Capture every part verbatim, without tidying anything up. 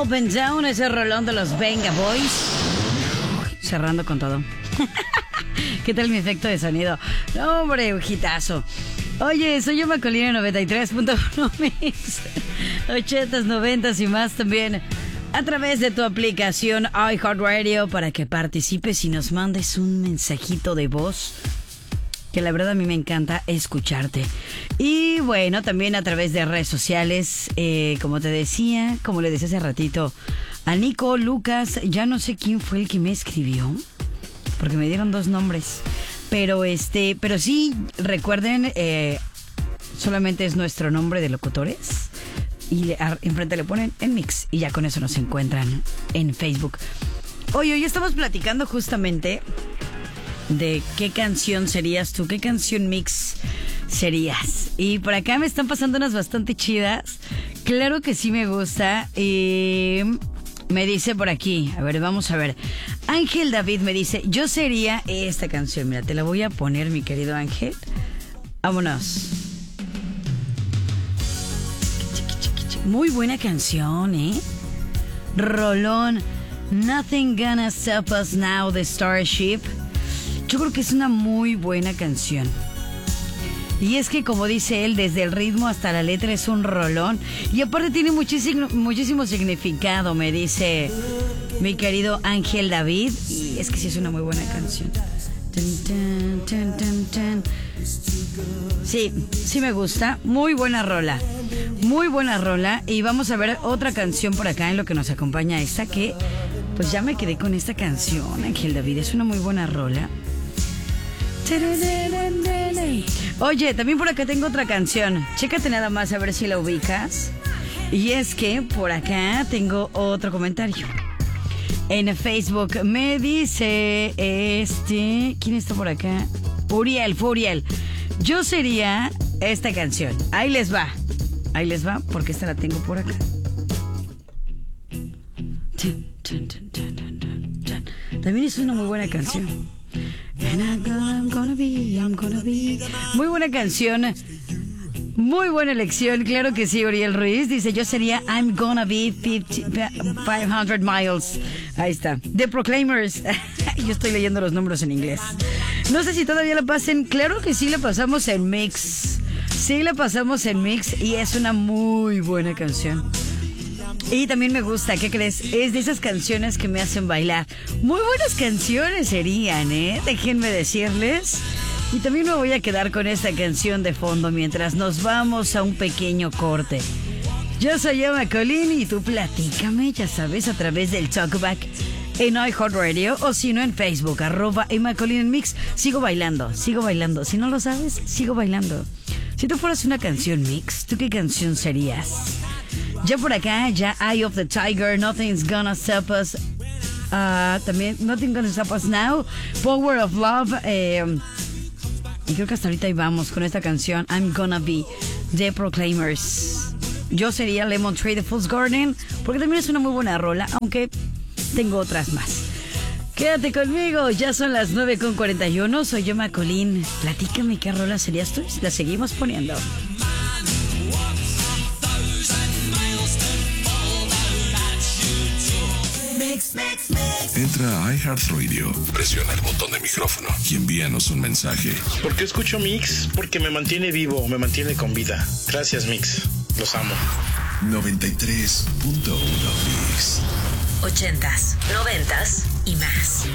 Up and Down, ese rolón de los Venga Boys. Cerrando con todo. ¿Qué tal mi efecto de sonido? No, hombre, hitazo. Oye, soy yo, Macolina noventa y tres punto uno Mix. ochentas, noventas y más también a través de tu aplicación iHeartRadio para que participes y nos mandes un mensajito de voz, que la verdad a mí me encanta escucharte. Y bueno, también a través de redes sociales, eh, como te decía, como le decía hace ratito a Nico, Lucas, ya no sé quién fue el que me escribió, porque me dieron dos nombres. Pero este, pero sí, recuerden, eh, solamente es nuestro nombre de locutores. Y le, a, enfrente le ponen en Mix. Y ya con eso nos encuentran en Facebook. Oye, hoy estamos platicando justamente de qué canción serías tú, qué canción mix serías. Y por acá me están pasando unas bastante chidas. Claro que sí me gusta. Y me dice por aquí, a ver, vamos a ver. Ángel David me dice, yo sería esta canción. Mira, te la voy a poner, mi querido Ángel. Vámonos. Muy buena canción, ¿eh? Rolón. Nothing Gonna Stop Us Now de Starship. Yo creo que es una muy buena canción. Y es que, como dice él, desde el ritmo hasta la letra es un rolón. Y aparte tiene muchísimo, muchísimo significado, me dice mi querido Ángel David. Y es que sí es una muy buena canción. Sí, sí me gusta. Muy buena rola. Muy buena rola. Y vamos a ver otra canción por acá en lo que nos acompaña esta, que pues ya me quedé con esta canción, Ángel David. Es una muy buena rola. Oye, también por acá tengo otra canción. Chécate nada más a ver si la ubicas. Y es que por acá tengo otro comentario. En Facebook me dice este... ¿Quién está por acá? Uriel, fue Uriel. Yo sería esta canción. Ahí les va. Ahí les va porque esta la tengo por acá. También es una muy buena canción. I'm gonna be, I'm gonna be. Muy buena canción. Muy buena elección. Claro que sí, Uriel Ruiz. Dice, yo sería I'm gonna be fifty, five hundred miles. Ahí está. The Proclaimers. Yo estoy leyendo los números en inglés. No sé si todavía la pasen. Claro que sí, la pasamos en Mix. Sí, la pasamos en Mix. Y es una muy buena canción. Y también me gusta, ¿qué crees? Es de esas canciones que me hacen bailar. Muy buenas canciones serían, ¿eh? Déjenme decirles. Y también me voy a quedar con esta canción de fondo mientras nos vamos a un pequeño corte. Yo soy Emma Colín y tú platícame, ya sabes, a través del Talkback en iHeartRadio o si no en Facebook, arroba Emma Colín en Mix. Sigo bailando, sigo bailando. Si no lo sabes, sigo bailando. Si tú fueras una canción mix, ¿tú qué canción serías? Ya por acá, ya Eye of the Tiger, Nothing's Gonna Stop Us. Uh, también Nothing's Gonna Stop Us Now, Power of Love. Eh, y creo que hasta ahorita ahí vamos con esta canción, I'm Gonna Be, The Proclaimers. Yo sería Lemon Tree de Fool's Garden, porque también es una muy buena rola, aunque tengo otras más. Quédate conmigo, ya son las nueve con cuarenta y uno, soy yo, Macolín. Platícame qué rola serías tú, la seguimos poniendo. Entra a iHeartRadio, presiona el botón de micrófono y envíanos un mensaje. ¿Por qué escucho Mix? Porque me mantiene vivo, me mantiene con vida. Gracias, Mix. Los amo. noventa y tres punto uno Mix. Ochentas, noventas y más.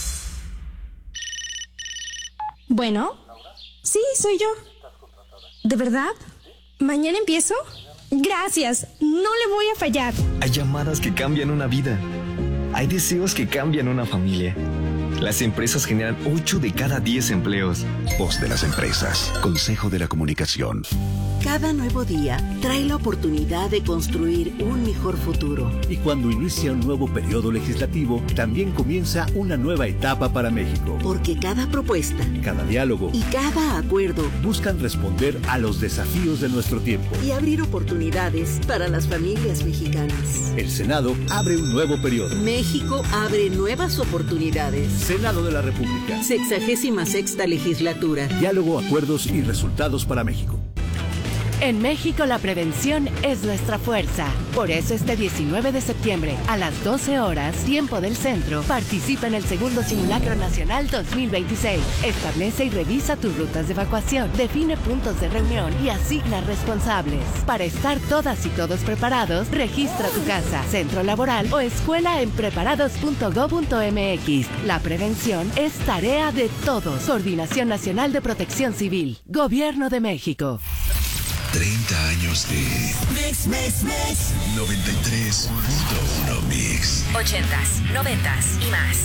Bueno, sí, soy yo. ¿De verdad? ¿Mañana empiezo? Gracias, no le voy a fallar. Hay llamadas que cambian una vida. Hay deseos que cambian una familia. Las empresas generan ocho de cada diez empleos. Voz de las empresas. Consejo de la Comunicación. Cada nuevo día trae la oportunidad de construir un mejor futuro. Y cuando inicia un nuevo periodo legislativo, también comienza una nueva etapa para México. Porque cada propuesta, cada diálogo y cada acuerdo buscan responder a los desafíos de nuestro tiempo y abrir oportunidades para las familias mexicanas. El Senado abre un nuevo periodo. México abre nuevas oportunidades. Senado de la República. Sexagésima sexta legislatura. Diálogo, acuerdos y resultados para México. En México la prevención es nuestra fuerza. Por eso este diecinueve de septiembre a las doce horas, tiempo del centro, participa en el segundo Simulacro Nacional dos mil veintiséis. Establece y revisa tus rutas de evacuación, define puntos de reunión y asigna responsables. Para estar todas y todos preparados, registra tu casa, centro laboral o escuela en preparados punto gob punto eme equis. La prevención es tarea de todos. Coordinación Nacional de Protección Civil. Gobierno de México. treinta años de Mix, mix, mix. noventa y tres punto uno Mix. Ochentas, noventas y más.